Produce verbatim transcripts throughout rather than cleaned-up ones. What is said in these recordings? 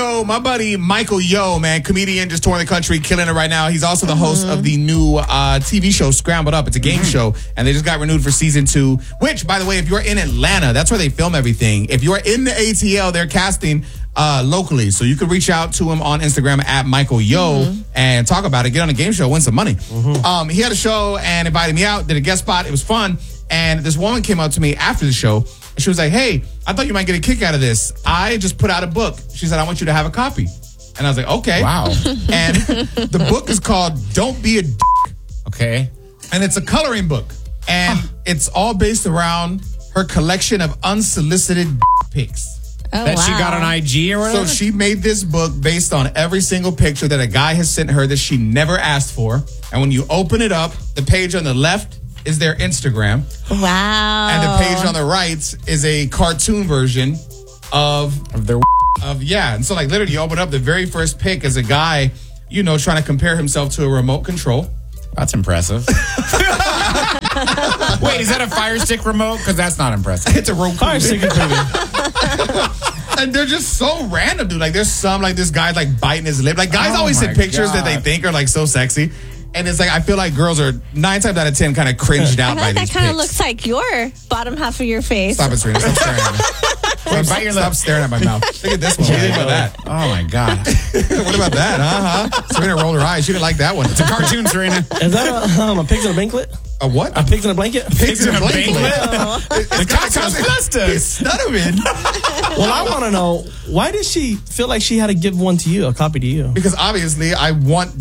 So my buddy Michael Yo, man, comedian, just touring the country, killing it right now. He's also the host mm-hmm. of the new uh, T V show Scrambled Up. It's a game mm-hmm. show, and they just got renewed for season two. Which, by the way, if you're in Atlanta, that's where they film everything. If you're in the A T L, they're casting uh, locally, so you can reach out to him on Instagram at Michael Yo mm-hmm. and talk about it. Get on a game show, win some money. Mm-hmm. Um, he had a show and invited me out. Did a guest spot. It was fun. And this woman came up to me after the show. She was like, hey, I thought you might get a kick out of this. I just put out a book. She said, I want you to have a copy. And I was like, okay. Wow. And the book is called Don't Be a D***. Okay. And it's a coloring book. And huh. it's all based around her collection of unsolicited d- pics. Oh, that wow. she got on I G or whatever? So she made this book based on every single picture that a guy has sent her that she never asked for. And when you open it up, the page on the left is their Instagram. Wow. And the page on the right is a cartoon version of, of their of yeah. And so like literally you open up, the very first pic is a guy, you know, trying to compare himself to a remote control. That's impressive. Wait, is that a Fire Stick remote? Because that's not impressive. It's a Roku. Fire Stick is pretty. And they're just so random, dude. Like there's some like this guy's like biting his lip. Like guys oh always send pictures God. that they think are like so sexy. And it's like, I feel like girls are nine times out of ten kind of cringed out I feel by like these that kind of pics. looks like your bottom half of your face. Stop it, Serena. Stop staring at me. Stop, Bite your stop lip. staring at my mouth. Look at this one. What do you think about that? Oh, my God. What about that? Uh-huh. Serena rolled her eyes. She didn't like that one. It's a cartoon, Serena. Is that a, um, a pigs in a blanket? A what? A pigs in a blanket? Pigs in a blanket. Oh. The Ghostbusters. It's Snutterman. Well, I want to know, why did she feel like she had to give one to you, a copy to you? Because obviously I want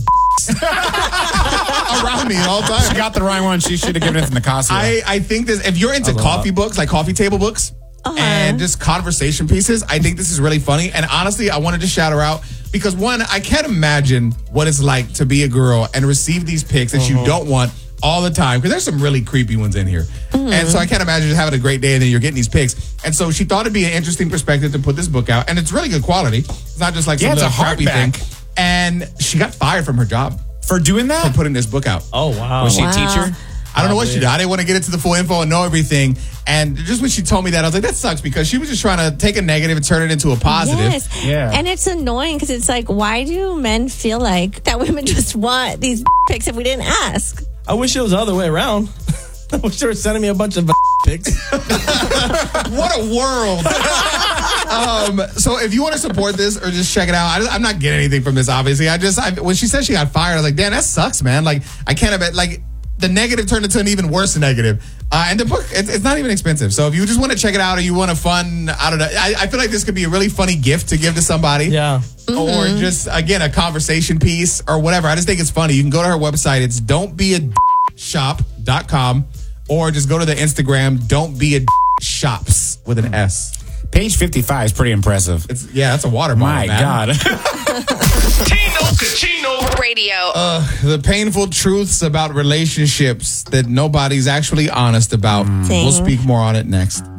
around me at all times. She got the right one. She should have given it to Nicasio. I, I think this, if you're into coffee books, like coffee table books, uh-huh. and just conversation pieces, I think this is really funny. And honestly, I wanted to shout her out because one, I can't imagine what it's like to be a girl and receive these pics that uh-huh. you don't want all the time, because there's some really creepy ones in here. Mm-hmm. And so I can't imagine just having a great day and then you're getting these pics. And so she thought it'd be an interesting perspective to put this book out. And it's really good quality. It's not just like yeah, some it's little a crappy hardback. thing. And she got fired from her job. For doing that? For putting this book out. Oh, wow. Was she wow. a teacher? I don't know what she did. I didn't want to get into the full info and know everything. And just when she told me that, I was like, that sucks, because she was just trying to take a negative and turn it into a positive. Yes. Yeah. And it's annoying because it's like, why do men feel like that women just want these pics if we didn't ask? I wish it was the other way around. I wish they were sending me a bunch of pics. What a world. um, so if you want to support this or just check it out, I just, I'm not getting anything from this, obviously. I just, I, when she said she got fired, I was like, damn, that sucks, man. Like, I can't have it. Like, the negative turned into an even worse negative. Uh, and the book, it's, it's not even expensive. So if you just want to check it out or you want a fun, I don't know, I, I feel like this could be a really funny gift to give to somebody. Yeah. Mm-hmm. Or just, again, a conversation piece or whatever. I just think it's funny. You can go to her website. It's don't be a shop dot com, or just go to the Instagram, don't be a shops with an S. Page fifty-five is pretty impressive. It's, yeah, that's a water bottle, My man. God. Tino Cucino Radio. Uh, the painful truths about relationships that nobody's actually honest about. Dang. We'll speak more on it next.